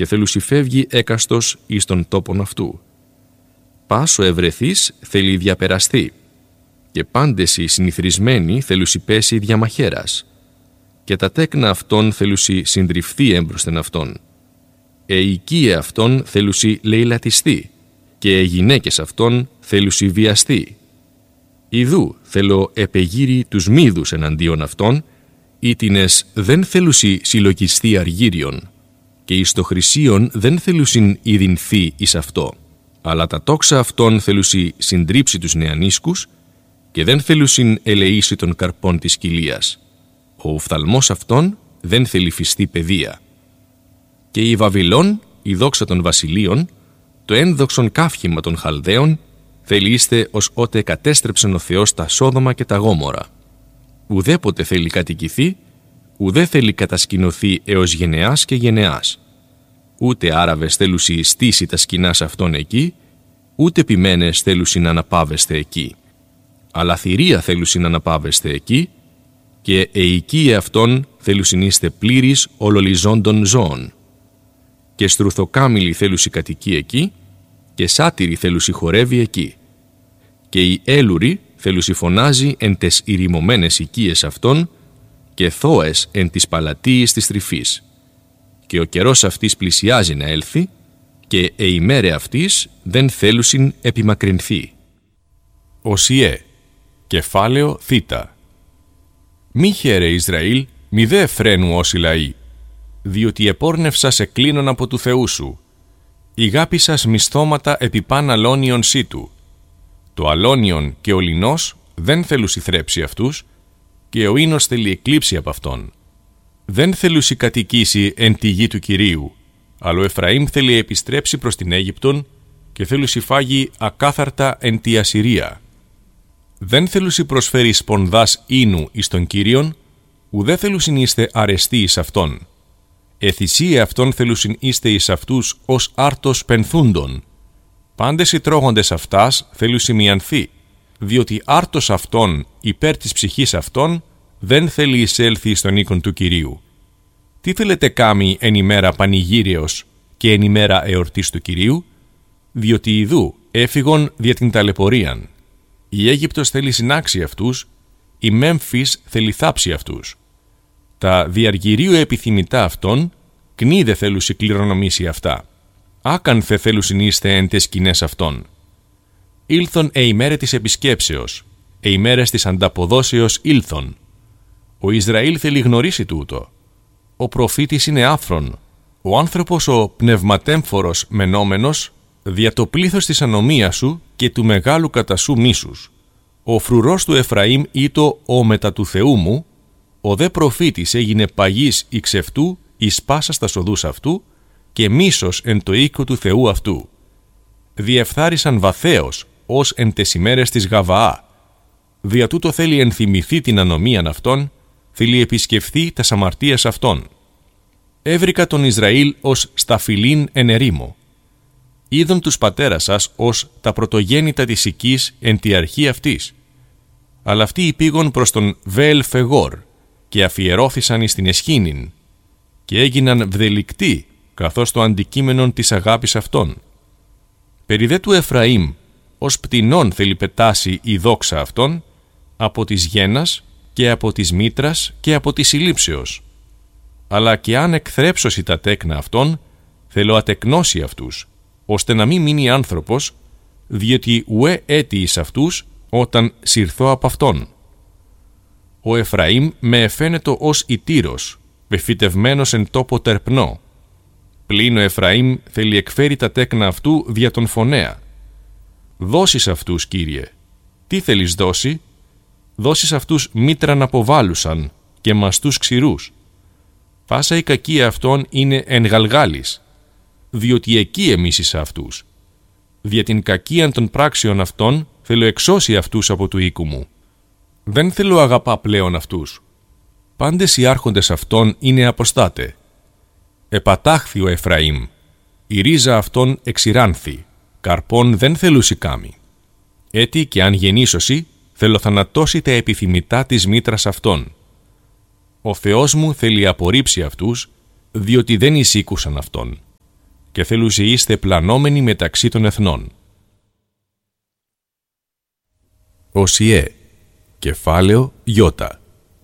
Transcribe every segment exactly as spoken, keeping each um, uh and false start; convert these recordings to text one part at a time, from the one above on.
και θέλουσι φεύγει έκαστος εις τον τόπον αυτού. Πάσο ευρεθείς θέλει διαπεραστεί, και πάντες οι συνηθρισμένοι θέλουσι πέσει διαμαχαίρας, και τα τέκνα αυτών θέλουσι συντριφθεί έμπροσθεν αυτών. Ε οικίε αυτών θέλουσι λαιλατιστεί, και οι γυναίκες αυτών θέλουσι βιαστεί. Ιδού θέλω επεγύρει τους μύδους εναντίον αυτών, ήτινες δεν θέλουσι συλλογιστεί αργύριον, και εις το χρυσίον δεν θέλουσιν ειδυνθεί εις αυτό, αλλά τα τόξα αυτών θέλουσι συντρίψει τους νεανίσκους, και δεν θέλουσιν ελεήσει των καρπών της κοιλίας. Ο οφθαλμός αυτών δεν θέλει φυστή παιδεία. Και η Βαβυλών, η δόξα των βασιλείων, το ένδοξον καύχημα των Χαλδαίων, θέλει είστε ως ότε κατέστρεψεν ο Θεός τα Σόδομα και τα Γόμορα. Ουδέποτε θέλει κατοικηθεί, ουδέ θέλει κατασκηνωθεί έως γενεάς και γενεάς. Ούτε Άραβες θέλουσι στήσει τα σκηνάς αυτών εκεί, ούτε ποιμένες θέλουσι να αναπαύεστε εκεί. Αλλά θηρία θέλουσι να αναπαύεστε εκεί, και εικίε αυτών θέλουσιν είστε πλήρης ολολιζόντων ζώων. Και στρουθοκάμιλοι θέλουσι κατοικεί εκεί, και σάτυροι θέλουσι χορεύει εκεί. Και οι έλουροι θέλουσι φωνάζει εν τες ηρημωμένες οικίες αυτών, και θώες εν τις παλατίης της τρυφής. Και ο καιρός αυτής πλησιάζει να έλθει, και η ημέρα αυτής δεν θέλουσιν επιμακρυνθεί. Οσιέ, κεφάλαιο θήτα. Μη χαίρε Ισραήλ, μη δε εφραίνου όσοι λαοί, διότι επόρνευσα σε κλίνον από του Θεού σου. Ηγάπησας μισθώματα επί παν αλόνιον σύτου. Το αλόνιον και ο λινός δεν θέλουσι θρέψει αυτούς, και ο ίνος θέλει εκλείψει από αυτόν. Δεν θέλουσι κατοικήσει εν τη γη του Κυρίου, αλλά ο Εφραήμ θέλει επιστρέψει προς την Αίγυπτον, και θέλουσι φάγει ακάθαρτα εν τη Ασσυρία. Δεν θέλουσι προσφέρει σπονδάς ίνου εις τον Κύριον, ουδέ θέλουσιν είστε αρεστοί εις αυτόν. Εθυσίε αυτών θέλουσιν είστε εις αυτούς ως άρτος πενθούντων. Πάντες οι τρώγοντες αυτάς θέλουσι μιανθεί, διότι άρτος αυτών υπέρ της ψυχής αυτών δεν θέλει εισέλθει στον οίκον του Κυρίου. Τι θέλετε κάμει εν ημέρα πανηγύριος και εν ημέρα εορτής του Κυρίου, διότι ιδού έφυγον δια την ταλαιπωρίαν. Η Αίγυπτος θέλει συνάξει αυτούς, η Μέμφης θέλει θάψει αυτούς. Τα διαργυρίου επιθυμητά αυτών, κνίδε θέλουσι κληρονομήσει αυτά. Άκαν θε θέλουσιν είστε εν τες σκηνές αυτών. Ήλθον ε ημέρε της επισκέψεως, ε ημέρες της ανταποδόσεως ήλθον. Ο Ισραήλ θέλει γνωρίσει τούτο. Ο προφήτης είναι άφρον, ο άνθρωπος ο πνευματέμφορος μενόμενος, δια το πλήθος της ανομίας σου και του μεγάλου κατά σου μίσους. Ο φρουρός του Εφραήμ ήτο ο μετά του Θεού μου, ο δε προφήτης έγινε παγής ει ξευτού εις πάσα στα οδούς αυτού, και μίσος εν το οίκο του Θεού αυτού. Διεφθάρισαν βαθέως ως εν τες ημέρες της Γαβαά. Δια τούτο θέλει ενθυμηθεί την ανομίαν αυτών, θέλει επισκεφθεί τας αμαρτίας αυτών. Έβρικα τον Ισραήλ ως σταφυλήν εν ερήμο. Είδον τους πατέρας σας ως τα πρωτογέννητα της οικής εν τη αρχή αυτής. Αλλά αυτοί υπήγον προς τον Βέλ Φεγόρ και αφιερώθησαν εις την εσχήνην και έγιναν βδελικτοί καθώς το αντικείμενον της αγάπης αυτών. Περί δε του Εφραήμ ως πτηνών θέλει πετάσει η δόξα αυτών από της γένας και από της μήτρας και από της συλλήψεως. Αλλά και αν εκθρέψωση τα τέκνα αυτών, θέλω ατεκνώσει αυτούς, ώστε να μην μείνει άνθρωπος, διότι ουέ έτη εις αυτούς όταν συρθώ από αυτόν. Ο Εφραήμ με εφαίνετο ως ητήρος, πεφυτευμένος εν τόπο τερπνό. Πλην ο Εφραήμ θέλει εκφέρει τα τέκνα αυτού δια τον φωνέα. Δώσεις αυτούς, Κύριε. Τι θέλεις δώσει? Δώσεις αυτούς μήτρα να αποβάλλουσαν και μαστούς ξηρούς. Πάσα η κακία αυτών είναι εν γαλγάλης, διότι εκεί εμίσησα αυτούς. Δια την κακίαν των πράξεων αυτών θέλω εξώσει αυτούς από του οίκου μου. Δεν θέλω αγαπά πλέον αυτούς. Πάντες οι άρχοντες αυτών είναι αποστάτε. Επατάχθη ο Εφραήμ. Η ρίζα αυτών εξηράνθη. Καρπών δεν θέλουσι κάμει. Έτσι και αν γεννήσωση, θέλω θανατώσει τα επιθυμητά της μήτρας αυτών. Ο Θεός μου θέλει απορρίψει αυτούς, διότι δεν εισήκουσαν αυτόν. και θέλουσι είστε πλανόμενοι μεταξύ των εθνών. Οσιέ, κεφάλαιο Ιώτα.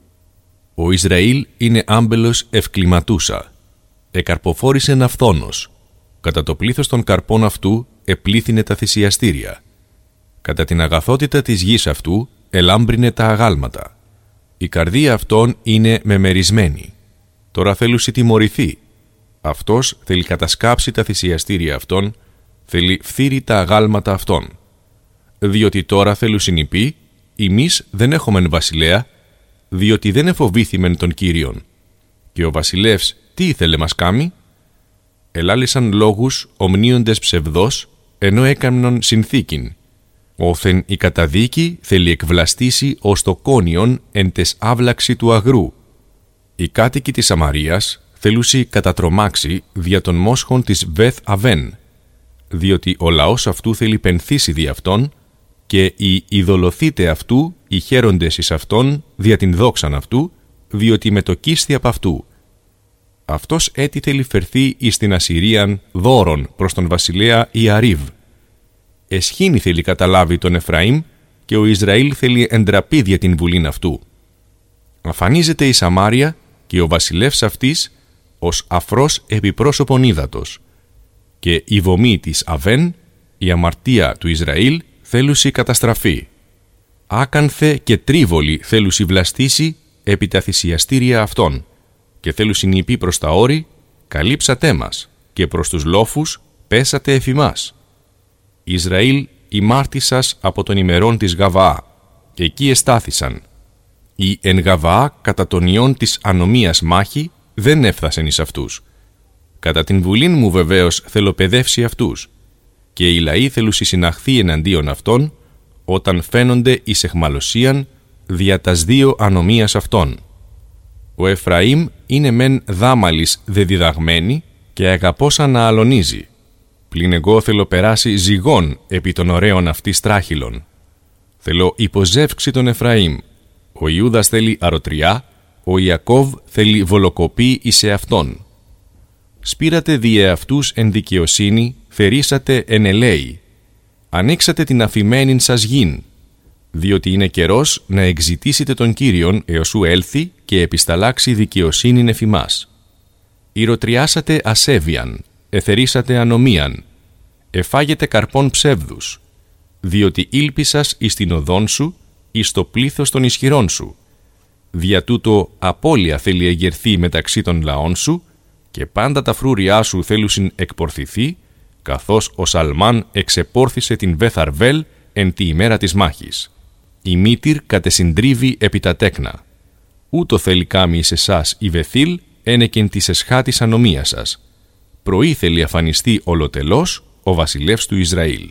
Ο Ισραήλ είναι άμπελος ευκλιματούσα. Εκαρποφόρησε αυθόνος. Κατά το πλήθος των καρπών αυτού επλήθυνε τα θυσιαστήρια. Κατά την αγαθότητα της γης αυτού ελάμπρινε τα αγάλματα. Η καρδία αυτών είναι μεμερισμένη. Τώρα θέλουσι τιμωρηθεί. Αυτός θέλει κατασκάψει τα θυσιαστήρια αυτών, θέλει φθείρει τα αγάλματα αυτών. Διότι τώρα θέλουσιν οι πει, ημείς δεν έχομεν βασιλέα, διότι δεν εφοβήθημεν τον Κύριον. Και ο βασιλεύς τι ήθελε μας κάμει? Ελάλησαν λόγους ομνίοντες ψευδός, ενώ έκαμνον συνθήκην. Όθεν η καταδίκη θέλει εκβλαστήσει ως το κόνιον εν τες άβλαξη του αγρού. Οι κάτοικοι της Σαμαρίας θέλουσι κατατρομάξει δια των μόσχων της Βεθ Αβέν, διότι ο λαός αυτού θέλει πενθήσει δι' αυτόν, και οι ειδωλοθήτε αυτού, οι χαίροντες εις αυτόν, δια την δόξαν αυτού, διότι μετοκίσθη απ' αυτού. Αυτός έτι θέλει φερθεί εις την Ασσυρίαν δώρον προς τον βασιλέα Ιαρίβ. Εσχήνη θέλει καταλάβει τον Εφραήμ, και ο Ισραήλ θέλει εντραπεί δια την βουλήν αυτού. Αφανίζεται η Σαμάρια και ο βασιλεύς αυτής ως αφρός επιπρόσωπον ύδατος. Και η βωμή της Αβέν, η αμαρτία του Ισραήλ, θέλουσι καταστραφεί. Άκανθε και τρίβολη θέλουσι βλαστήσει επί τα θυσιαστήρια αυτών, και θέλουσι νηπεί προς τα όρη, καλύψατε μας, και προς τους λόφους πέσατε εφ' ημάς. Ισραήλ ημάρτησας από των ημερών της Γαβαά, και εκεί εστάθησαν. Οι εν Γαβαά κατά των ιών της ανομίας μάχη δεν έφθασεν εις αυτούς. Κατά την βουλήν μου βεβαίως θέλω παιδεύσει αυτούς, και οι λαοί θέλουσι συναχθεί εναντίον αυτών, όταν φαίνονται εις εχμαλωσίαν δια τας δύο ανομίας αυτών. Ο Εφραήμ είναι μεν δάμαλης δε διδαγμένη και αγαπώσα να αλωνίζει. Πλην εγώ θέλω περάσει ζυγών επί των ωραίων αυτής τράχυλων. Θέλω υποζεύξει τον Εφραήμ. Ο Ιούδας θέλει αρωτριά, ο Ιακώβ θέλει βολοκοπή εις εαυτόν. Σπήρατε διε αυτούς εν δικαιοσύνη, θερήσατε εν ελέη. Ανοίξατε την αφημένην σας γην, διότι είναι καιρός να εξητήσετε τον Κύριον έως ου έλθει και επισταλάξει δικαιοσύνην εφ' ημάς. Ηρωτριάσατε ασέβιαν, εθερήσατε ανομίαν, εφάγετε καρπών ψεύδους, διότι ήλπισας εις την οδόν σου, εις το πλήθος των ισχυρών σου. Δια τούτο απώλεια θέλει εγερθεί μεταξύ των λαών σου, και πάντα τα φρούριά σου θέλουσιν εκπορθηθεί, καθώς ο Σαλμάν εξεπόρθησε την Βεθαρβέλ εν τη ημέρα της μάχης. Η μήτυρ κατεσυντρίβει επί τα τέκνα. Ούτω θέλει κάμει εις εσάς η Βεθήλ, ένεκεν της εσχάτης ανομίας σας. Πρωί θέλει αφανιστεί ολοτελώς ο βασιλεύς του Ισραήλ.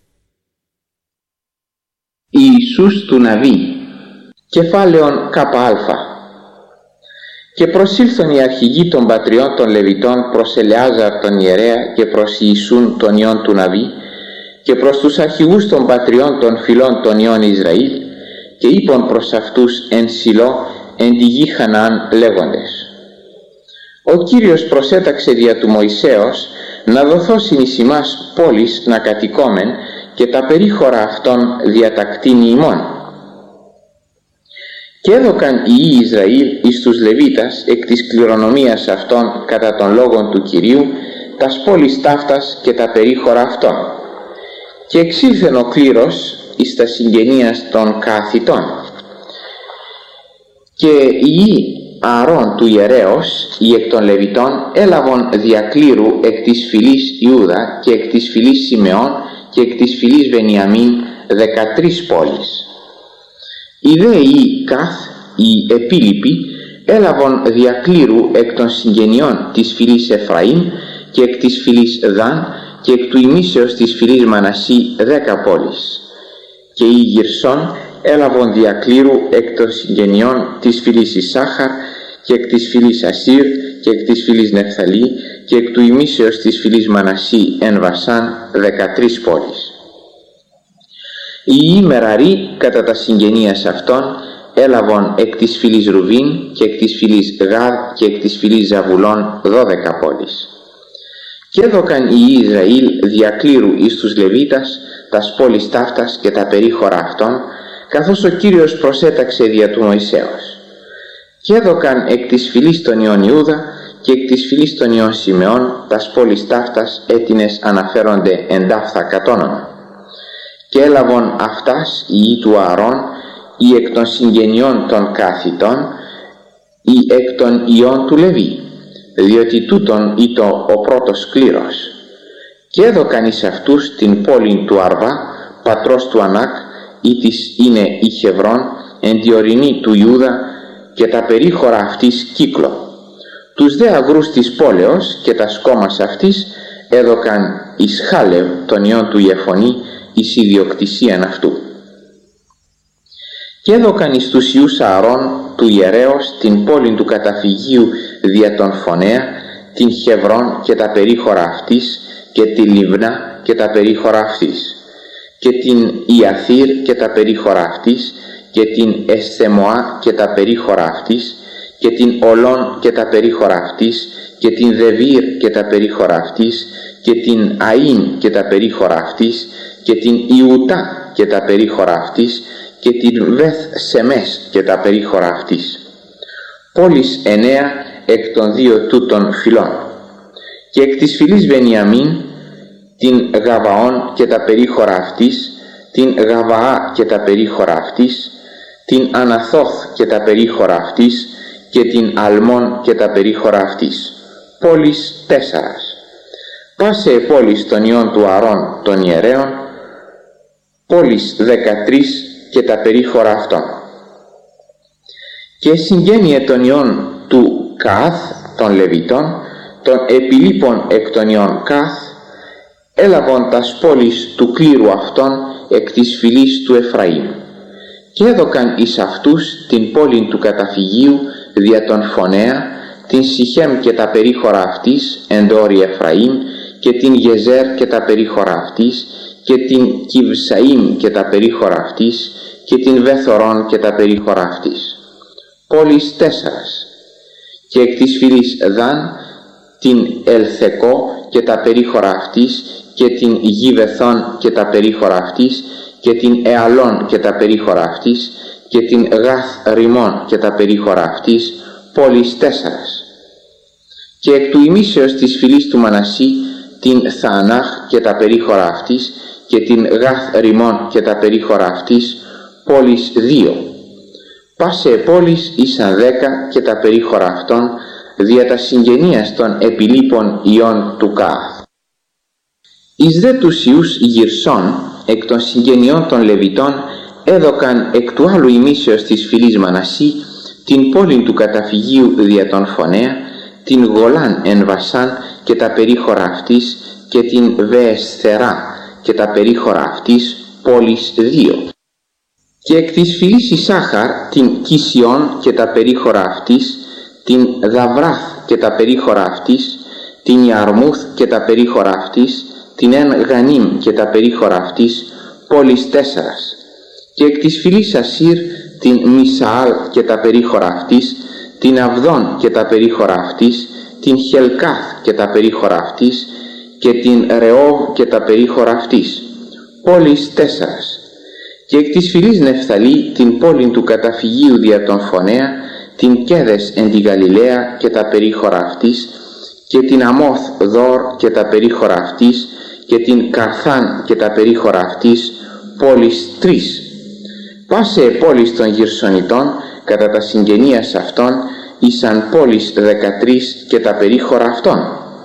Ιησούς του Ναβί, κεφάλαιον ΚΑΠΑ. Και προσήλθον οι αρχηγοί των πατριών των Λεβιτών προς Ελεάζαρ τον ιερέα και προς Ιησούν τον ιόν του Ναβί και προς τους αρχηγούς των πατριών των φυλών των ιών Ισραήλ, και είπαν προς αυτούς εν Σιλό εν τη γη Χαναάν λέγοντες: Ο Κύριος προσέταξε δια του Μωυσέως να δοθώσιν εις ημάς πόλεις να κατοικόμεν, και τα περίχωρα αυτών δια τα κτίνη ημών. Και έδωκαν οι υιοί Ισραήλ εις τους Λεβίτας εκ της κληρονομίας αυτών κατά των λόγων του Κυρίου τας πόλεις ταύτας και τα περίχωρα αυτών. Και εξήλθεν ο κλήρος εις τα συγγενείας των Κααθιτών. Και οι υιοί Ααρών του ιερέως, οι εκ των Λεβιτών, έλαβον διακλήρου εκ της φυλής Ιούδα και εκ της φυλής Σιμεών και εκ της φυλής Βενιαμίν δεκατρείς πόλεις. Οι δε οι Καθ, οι επίλοιποι, έλαβον διακλήρου εκ των συγγενειών της φυλής Εφραήμ και εκ της φυλής Δαν και εκ του ημίσεως της φυλής Μανασί δέκα πόλεις. Και οι Γυρσών έλαβον διακλήρου εκ των συγγενειών της φυλής Ισάχαρ και εκ της φυλής Ασύρ και εκ της φυλής Νεφθαλή και εκ του ημίσεως της φυλής Μανασί εν Βασάν δεκατρείς πόλεις. Οι υιοί Μεραροί κατά τα συγγενείας αυτών έλαβον εκ της φυλής Ρουβίν και εκ της φυλής Γάδ και εκ της φυλής Ζαβουλών δώδεκα πόλεις. Και έδωκαν οι Ισραήλ διακλήρου εις τους Λεβίτας τας πόλεις ταύτας και τα περίχωρα αυτών, καθώς ο Κύριος προσέταξε δια του Μωυσέως. Και έδωκαν εκ της φυλής των Υιών Ιούδα και εκ της φυλής των Υιών Σιμεών τας πόλεις ταύτας έτινες αναφέρονται εντάφθα κατ' όνομα. Και έλαβον αυτάς οι υιοί του Ααρών, ή εκ των συγγενειών των κάθητων, ή εκ των υιών του Λεβί, διότι τούτον ήτο ο πρώτος κλήρος. Και έδωκαν εις αυτούς την πόλην του Αρβά, πατρός του Ανάκ, ή της είναι η Χεβρών, εν τη ορεινή του Ιούδα, και τα περίχωρα αυτής κύκλο. Τους δε αγρούς της πόλεως και τα σκόμας αυτής έδωκαν εις Χάλευ των υιών του Ιεφωνή, εις ιδιοκτησίαν αυτού. Και έδωκαν εις τους υιούς Ααρών του ιερέως την πόλην του καταφυγίου δια τον Φωνέα, την Χεβρών και τα περίχωρα αυτής, και τη Λιβνά και τα περίχωρα αυτής, και την Ιαθήρ και τα περίχωρα αυτής, και την Εσθεμοά και τα περίχωρα αυτής, και την Ολών και τα περίχωρα αυτής, και την Δεβίρ και τα περίχωρα αυτής, και την Αΐν και τα περίχωρα αυτής, και την Ιουτά και τα περίχωρα αυτής, και την Βεθ Σεμές και τα περίχωρα αυτής. Πόλεις εννέα εκ των δύο τούτων φυλών. Και εκ της φυλής Βενιαμίν την Γαβαών και τα περίχωρα αυτής, την Γαβαά και τα περίχωρα αυτής, την Αναθόθ και τα περίχωρα αυτής, και την Αλμόν και τα περίχωρα αυτής. Πόλεις τέσσαρας. Πάσε πόλεις των υιών του Ααρών των ιερέων, πόλεις δεκατρείς και τα περίχωρα αυτών. Και συγγένειε των υιών του Καάθ των Λεβιτών, των επιλείπων εκ των υιών Καάθ, έλαβον τας πόλεις του κλήρου αυτών εκ της φυλής του Εφραήμ. Και έδωκαν εις αυτούς την πόλην του καταφυγίου δια τον Φωνέα, την Σιχέμ και τα περίχωρα αυτής εν δόρη Εφραήμ, και την Γεζέρ και τα περίχωρα αυτής, και την Κιβσαήμ και τα περίχωρα αυτής, και την Βεθορών και τα περίχωρα αυτής. Πόλεις τέσσαρας. Και εκ της φυλής Δαν την Ελθεκό και τα περίχωρα αυτής, και την Γιβεθών και τα περίχωρα αυτής, και την Εαλών και τα περίχωρα αυτής, και την Γαθ Ριμών και τα περίχωρα αυτής, πόλεις τέσσαρας. Και εκ του ημίσεως της φυλής του Μανασί την Θανάχ και τα περίχωρα αυτής, και την Γαθ Ριμών και τα περίχωρα αυτής, πόλεις δύο. Πάσε πόλεις ήσαν δέκα και τα περίχωρα αυτών, δια τα συγγενείας των επιλείπων υιών του Καάθ. Εις δε τους υιούς Γυρσών, εκ των συγγενειών των Λεβιτών, έδωκαν εκ του άλλου ημίσεως της φυλής Μανασί την πόλην του καταφυγίου δια τον Φωνέα, την Γολάν εν Βασάν και τα περίχωρα αυτής, και την Βεεσθερά και τα περίχωρα αυτής, πόλεις δύο. Και εκ της φυλής Ισάχαρ την Κισιόν και τα περίχωρα αυτής, την Δαβράθ και τα περίχωρα αυτής, την Ιαρμούθ και τα περίχωρα αυτής, την Εν Γανίμ και τα περίχωρα αυτής, πόλεις τέσσαρας. Και εκ της φυλής Ασύρ την Μισαάλ και τα περίχωρα αυτής, την Αβδόν και τα περίχωρα αυτής, την Χελκάθ και τα περίχωρα αυτής, και την Ρεόβ και τα περίχωρα αυτής, πόλεις τέσσαρας. Και εκ της φυλής Νεφθαλή την πόλην του καταφυγίου δια τον Φωνέα, την Κέδες εν τη Γαλιλαία και τα περίχωρα αυτής, και την Αμόθ Δόρ και τα περίχωρα αυτής, και την Καρθάν και τα περίχωρα αυτής, πόλεις τρεις. Πάσε πόλεις των Γυρσονιτών κατά τα συγγενείας αυτών, ήσαν πόλεις δεκατρείς και τα περίχωρα αυτών.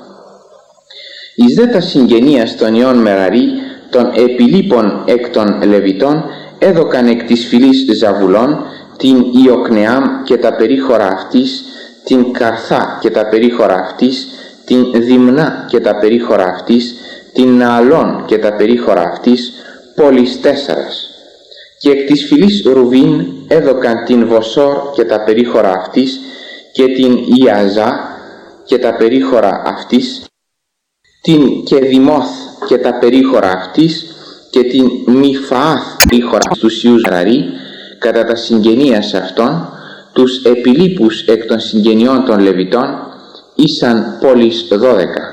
Εις δε τα συγγενείας των υιών Μεραρή, των επιλείπων εκ των Λεβιτών, έδωκαν εκ της φυλής Ζαβουλών την Ιοκνεάμ και τα περίχωρα αυτής, την Καρθά και τα περίχωρα αυτής, την Δημνά και τα περίχωρα αυτής, την Νααλών και τα περίχωρα αυτής, πόλεις τέσσαρας. Και εκ της φυλής Ρουβίν έδωκαν την Βοσόρ και τα περίχωρα αυτής, και την Ιαζά και τα περίχωρα αυτής, την Κεδημόθ και τα περίχωρα αυτής, και την Μιφαάθ περίχωρα στους υιούς Μεραρή, κατά τα συγγενείας αυτών, τους επιλείπους εκ των συγγενειών των Λεβιτών, ήσαν πόλεις δώδεκα.